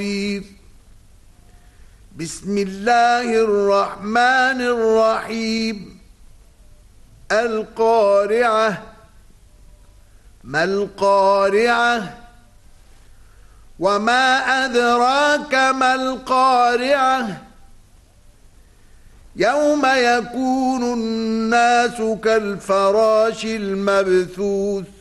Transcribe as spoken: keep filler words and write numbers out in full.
بسم الله الرحمن الرحيم. القارعة. ما القارعة؟ وما أدراك ما القارعة؟ يوم يكون الناس كالفراش المبثوث